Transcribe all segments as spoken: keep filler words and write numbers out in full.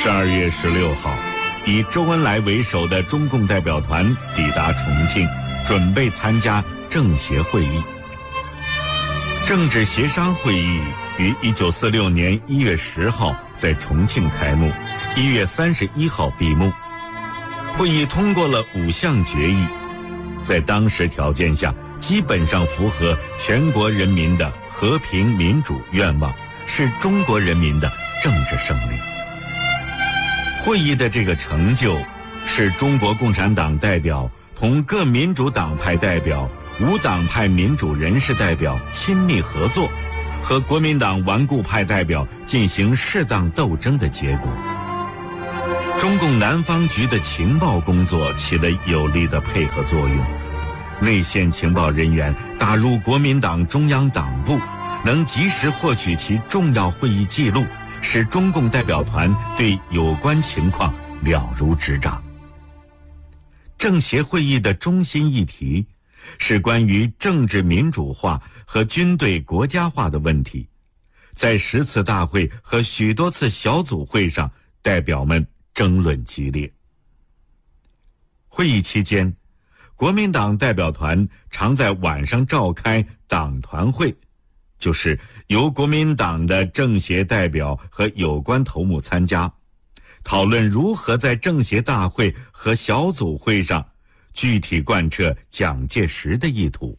十二月十六号，以周恩来为首的中共代表团抵达重庆，准备参加政协会议。政治协商会议于一九四六年一月十号在重庆开幕，一月三十一号闭幕。会议通过了五项决议，在当时条件下，基本上符合全国人民的和平民主愿望，是中国人民的政治胜利。会议的这个成就，是中国共产党代表同各民主党派代表、无党派民主人士代表亲密合作，和国民党顽固派代表进行适当斗争的结果。中共南方局的情报工作起了有力的配合作用，内线情报人员打入国民党中央党部，能及时获取其重要会议记录，使中共代表团对有关情况了如指掌。政协会议的中心议题是关于政治民主化和军队国家化的问题，在十次大会和许多次小组会上，代表们争论激烈。会议期间，国民党代表团常在晚上召开党团会，就是由国民党的政协代表和有关头目参加，讨论如何在政协大会和小组会上具体贯彻蒋介石的意图。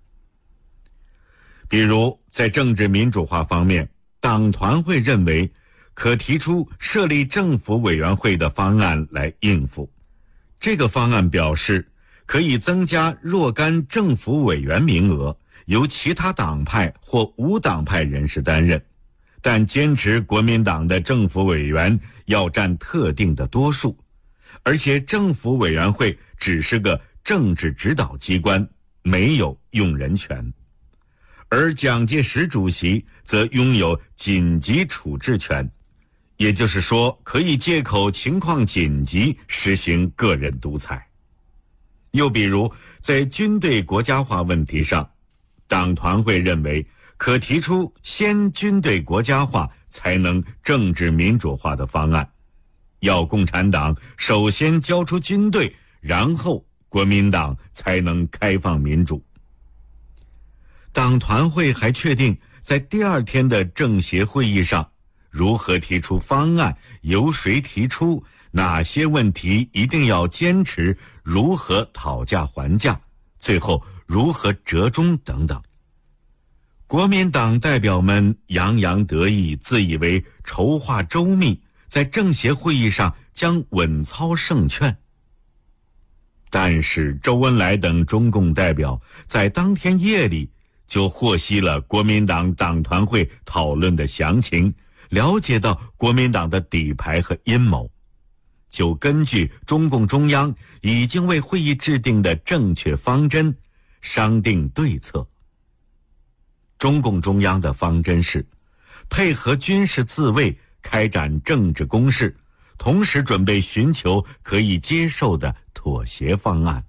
比如在政治民主化方面，党团会认为可提出设立政府委员会的方案来应付。这个方案表示可以增加若干政府委员名额，由其他党派或无党派人士担任，但坚持国民党的政府委员要占特定的多数，而且政府委员会只是个政治指导机关，没有用人权。而蒋介石主席则拥有紧急处置权，也就是说，可以借口情况紧急实行个人独裁。又比如在军队国家化问题上，党团会认为可提出先军队国家化才能政治民主化的方案，要共产党首先交出军队，然后国民党才能开放民主。党团会还确定在第二天的政协会议上如何提出方案，由谁提出，哪些问题一定要坚持，如何讨价还价，最后如何折中等等。国民党代表们洋洋得意，自以为筹划周密，在政协会议上将稳操胜券。但是周恩来等中共代表在当天夜里就获悉了国民党党团会讨论的详情，了解到国民党的底牌和阴谋，就根据中共中央已经为会议制定的正确方针商定对策。中共中央的方针是配合军事自卫开展政治攻势，同时准备寻求可以接受的妥协方案。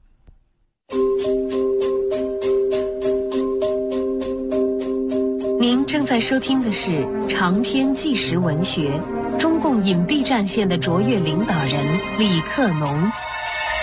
您正在收听的是长篇纪实文学《中共隐蔽战线的卓越领导人李克农》，